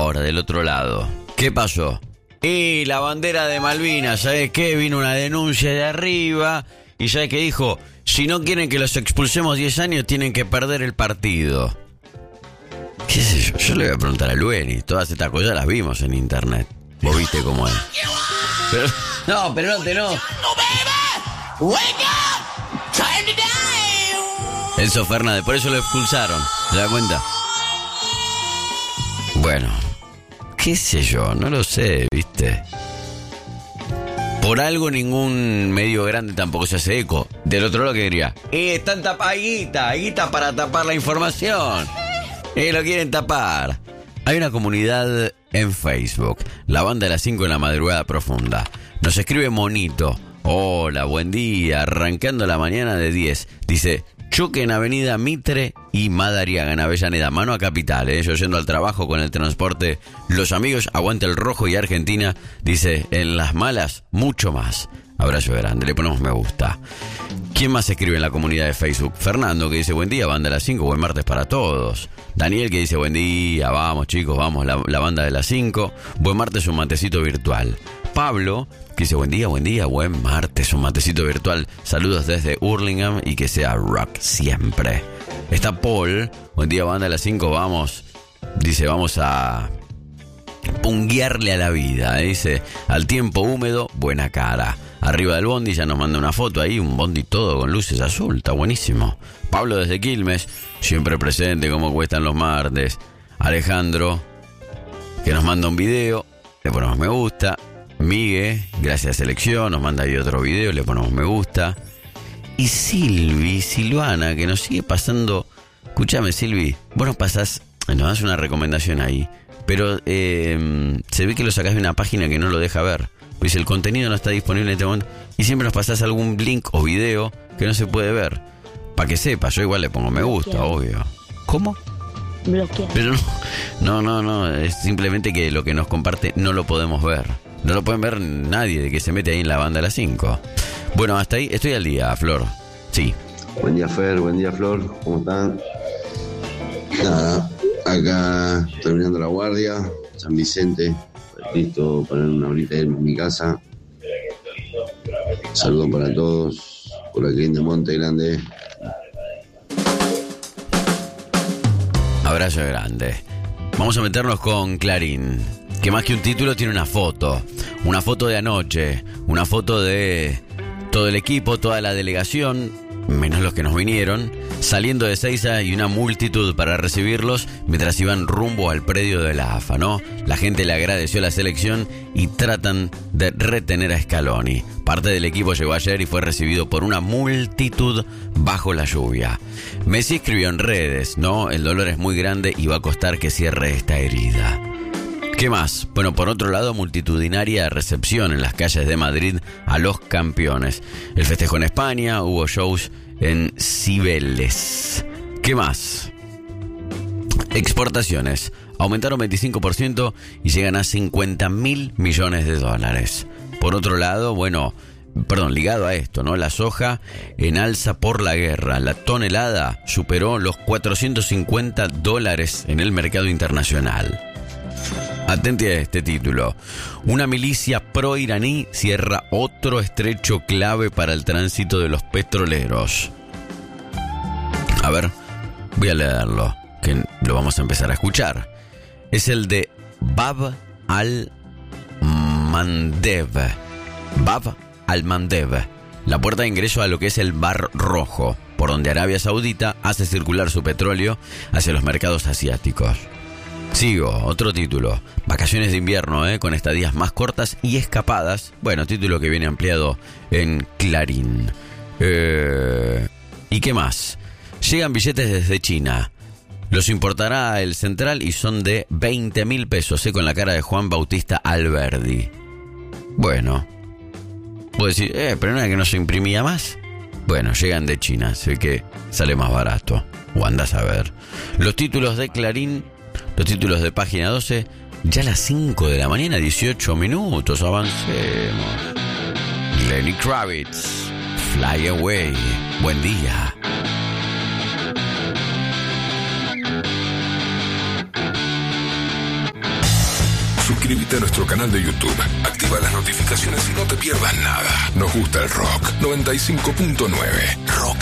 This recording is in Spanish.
Ahora, del otro lado, ¿qué pasó? Y la bandera de Malvinas, ¿sabes qué? Vino una denuncia de arriba y ¿sabes qué dijo? Si no quieren que los expulsemos 10 años, tienen que perder el partido. ¿Qué sé yo? Yo le voy a preguntar a Lueni. Todas estas cosas las vimos en internet. ¿Vos viste cómo es? Pero no. Enzo Fernández, por eso lo expulsaron. ¿Se da cuenta? Bueno, qué sé yo, no lo sé, ¿viste? Por algo ningún medio grande tampoco se hace eco. Del otro lado que diría, están guita para tapar la información. Lo quieren tapar. Hay una comunidad en Facebook, la banda de las 5 en la madrugada profunda. Nos escribe Monito. Hola, buen día, arrancando la mañana de 10. Dice, choque en Avenida Mitre y Madariaga en Avellaneda, mano a Capital, yo yendo al trabajo con el transporte. Los amigos, aguante el rojo y Argentina. Dice, en las malas, mucho más. Abrazo grande, le ponemos me gusta. ¿Quién más escribe en la comunidad de Facebook? Fernando, que dice, buen día, banda de las 5, buen martes para todos. Daniel, que dice, buen día, vamos chicos, vamos, la banda de las 5. Buen martes, un matecito virtual. Pablo, que dice, buen día, buen martes, un matecito virtual. Saludos desde Hurlingham y que sea rock siempre. Está Paul, buen día, banda de las 5, vamos. Dice, vamos a punguearle a la vida. Dice, al tiempo húmedo, buena cara. Arriba del bondi ya nos manda una foto ahí, un bondi todo con luces azul, está buenísimo. Pablo desde Quilmes, siempre presente como cuestan los martes. Alejandro, que nos manda un video, le ponemos me gusta. Migue, gracias Selección, nos manda ahí otro video, le ponemos me gusta. Y Silvana, que nos sigue pasando. Escúchame, Silvi, vos nos pasás, nos das una recomendación ahí, pero se ve que lo sacás de una página que no lo deja ver. Pues el contenido no está disponible en este momento y siempre nos pasás algún link o video que no se puede ver. Para que sepa, yo igual le pongo me gusta, obvio. ¿Cómo? Bloquear. Pero no, es simplemente que lo que nos comparte no lo podemos ver. No lo pueden ver nadie de que se mete ahí en la banda a las 5. Bueno, hasta ahí estoy al día, Flor. Sí. Buen día, Fer, buen día, Flor. ¿Cómo están? Nada, acá terminando la guardia, San Vicente, listo para una horita en mi casa. Saludos para todos, por aquí en Monte Grande. Abrazo grande. Vamos a meternos con Clarín, que más que un título tiene una foto de anoche, una foto de todo el equipo, toda la delegación, menos los que nos vinieron, saliendo de Ezeiza y una multitud para recibirlos mientras iban rumbo al predio de la AFA, ¿no? La gente le agradeció a la selección y tratan de retener a Scaloni. Parte del equipo llegó ayer y fue recibido por una multitud bajo la lluvia. Messi escribió en redes, ¿no? El dolor es muy grande y va a costar que cierre esta herida. ¿Qué más? Bueno, por otro lado, multitudinaria recepción en las calles de Madrid a los campeones. El festejo en España, hubo shows en Cibeles. ¿Qué más? Exportaciones aumentaron 25% y llegan a $50.000 millones. Por otro lado, ligado a esto, ¿no? La soja en alza por la guerra. La tonelada superó los $450 en el mercado internacional. Atente a este título. Una milicia pro-iraní cierra otro estrecho clave para el tránsito de los petroleros. A ver, voy a leerlo, que lo vamos a empezar a escuchar. Es el de Bab al-Mandev. Bab al-Mandev, la puerta de ingreso a lo que es el Mar Rojo, por donde Arabia Saudita hace circular su petróleo hacia los mercados asiáticos. Sigo, otro título. Vacaciones de invierno, con estadías más cortas y escapadas. Bueno, título que viene ampliado en Clarín. ¿Y qué más? Llegan billetes desde China. Los importará el Central y son de 20.000 pesos, con la cara de Juan Bautista Alberdi. Bueno, puedo decir, pero no era que no se imprimía más. Bueno, llegan de China, sé que sale más barato. O andás a ver. Los títulos de Clarín. Los títulos de Página 12, ya a las 5 de la mañana, 18 minutos, avancemos. Lenny Kravitz, Fly Away, buen día. Suscríbete a nuestro canal de YouTube, activa las notificaciones y no te pierdas nada. Nos gusta el rock. 95.9 Rock